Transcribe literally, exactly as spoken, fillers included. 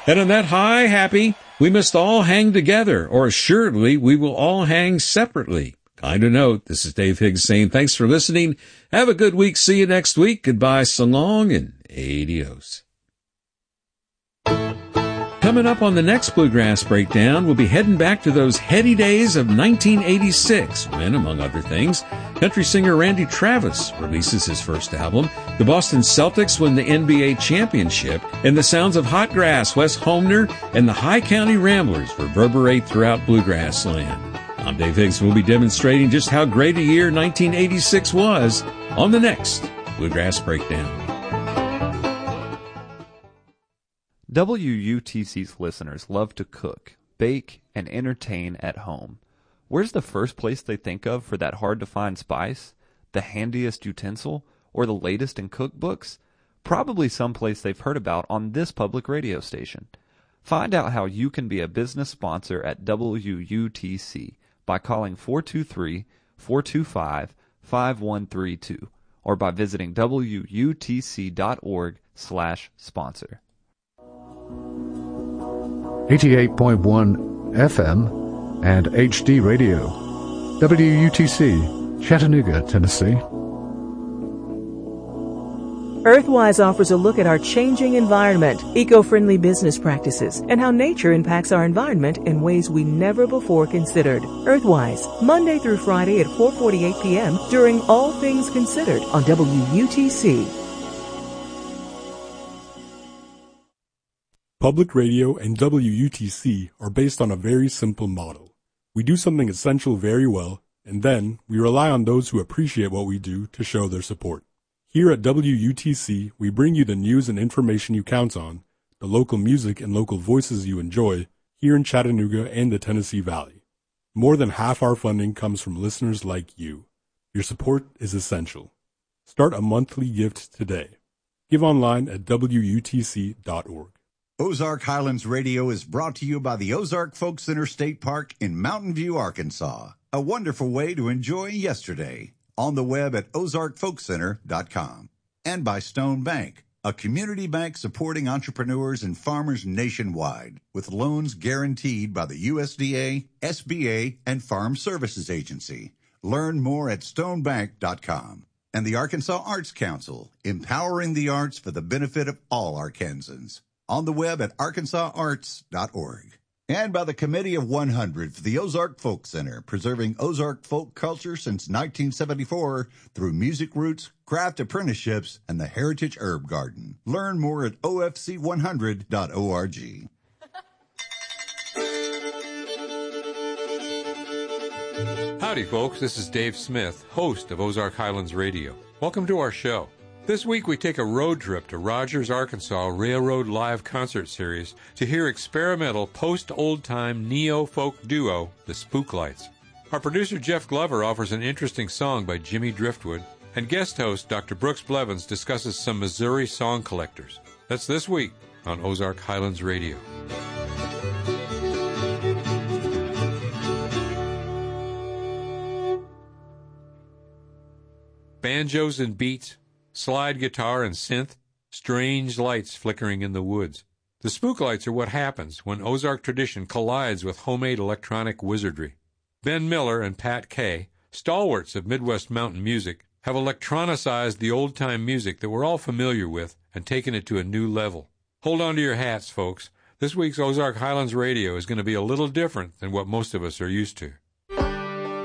And on that high, happy, we must all hang together, or assuredly we will all hang separately. Kind of note, this is Dave Higgs saying thanks for listening. Have a good week. See you next week. Goodbye, so long, and adios. Coming up on the next Bluegrass Breakdown, we'll be heading back to those heady days of nineteen eighty-six, when, among other things, country singer Randy Travis releases his first album, the Boston Celtics win the N B A championship, and the sounds of Hot Grass, Wes Homner, and the High County Ramblers reverberate throughout Bluegrass land. I'm Dave Higgs. We'll be demonstrating just how great a year nineteen eighty-six was on the next Bluegrass Breakdown. W U T C's listeners love to cook, bake, and entertain at home. Where's the first place they think of for that hard-to-find spice, the handiest utensil, or the latest in cookbooks? Probably someplace they've heard about on this public radio station. Find out how you can be a business sponsor at W U T C by calling four two three, four two five, five one three two or by visiting W U T C dot org slash sponsor. eighty-eight point one F M and H D Radio. W U T C, Chattanooga, Tennessee. Earthwise offers a look at our changing environment, eco-friendly business practices, and how nature impacts our environment in ways we never before considered. Earthwise, Monday through Friday at four forty-eight p.m. during All Things Considered on W U T C. Public radio and W U T C are based on a very simple model. We do something essential very well, and then we rely on those who appreciate what we do to show their support. Here at W U T C, we bring you the news and information you count on, the local music and local voices you enjoy here in Chattanooga and the Tennessee Valley. More than half our funding comes from listeners like you. Your support is essential. Start a monthly gift today. Give online at W U T C dot org. Ozark Highlands Radio is brought to you by the Ozark Folk Center State Park in Mountain View, Arkansas. A wonderful way to enjoy yesterday. On the web at ozark folk center dot com. And by Stone Bank, a community bank supporting entrepreneurs and farmers nationwide, with loans guaranteed by the U S D A, S B A, and Farm Services Agency. Learn more at stone bank dot com. And the Arkansas Arts Council, empowering the arts for the benefit of all Arkansans. On the web at arkansas arts dot org. And by the Committee of one hundred for the Ozark Folk Center, preserving Ozark folk culture since nineteen seventy-four through music roots, craft apprenticeships, and the Heritage Herb Garden. Learn more at O F C one hundred dot org. Howdy, folks. This is Dave Smith, host of Ozark Highlands Radio. Welcome to our show. This week we take a road trip to Rogers, Arkansas Railroad Live Concert Series to hear experimental post-old-time neo-folk duo, the Spooklights. Our producer Jeff Glover offers an interesting song by Jimmy Driftwood, and guest host Doctor Brooks Blevins discusses some Missouri song collectors. That's this week on Ozark Highlands Radio. Banjos and beats, slide guitar and synth, strange lights flickering in the woods. The Spooklights are what happens when Ozark tradition collides with homemade electronic wizardry. Ben Miller and Pat Kay, stalwarts of Midwest mountain music, have electronicized the old-time music that we're all familiar with and taken it to a new level. Hold on to your hats, folks. This week's Ozark Highlands Radio is going to be a little different than what most of us are used to.